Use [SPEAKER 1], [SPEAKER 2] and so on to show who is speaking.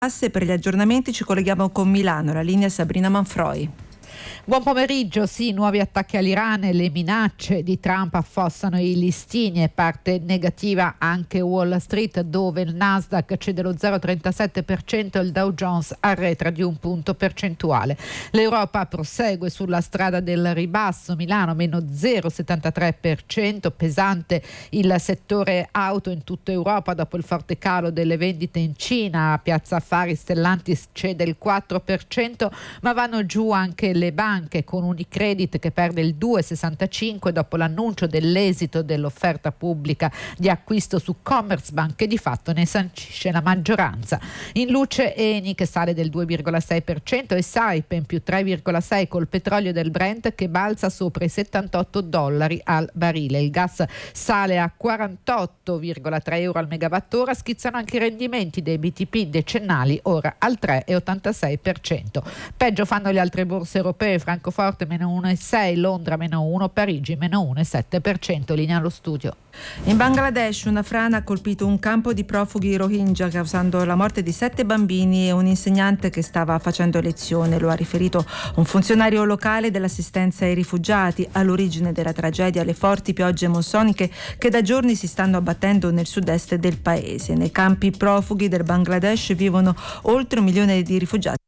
[SPEAKER 1] Per gli aggiornamenti ci colleghiamo con Milano, la linea Sabrina Manfroi.
[SPEAKER 2] Buon pomeriggio. Sì, nuovi attacchi all'Iran e le minacce di Trump affossano i listini e parte negativa anche Wall Street, dove il Nasdaq cede lo 0,37% e il Dow Jones arretra di un punto percentuale. L'Europa prosegue sulla strada del ribasso, Milano meno 0,73%, pesante il settore auto in tutta Europa dopo il forte calo delle vendite in Cina. Piazza Affari Stellantis cede il 4%, ma vanno giù anche le banche, con Unicredit che perde il 2,65% dopo l'annuncio dell'esito dell'offerta pubblica di acquisto su Commerzbank, che di fatto ne sancisce la maggioranza. In luce Eni che sale del 2,6% e Saipem più 3,6% col petrolio del Brent che balza sopra i $78 al barile. Il gas sale a 48,3 euro al megawattora, schizzano anche i rendimenti dei BTP decennali, ora al 3,86%. Peggio fanno le altre borse europee, Francoforte meno 1,6%, Londra meno 1%, Parigi meno 1,7%. Linea allo studio.
[SPEAKER 1] In Bangladesh una frana ha colpito un campo di profughi Rohingya, causando la morte di 7 bambini e un insegnante che stava facendo lezione. Lo ha riferito un funzionario locale dell'assistenza ai rifugiati. All'origine della tragedia le forti piogge monsoniche che da giorni si stanno abbattendo nel sud-est del paese. Nei campi profughi del Bangladesh vivono oltre 1 milione di rifugiati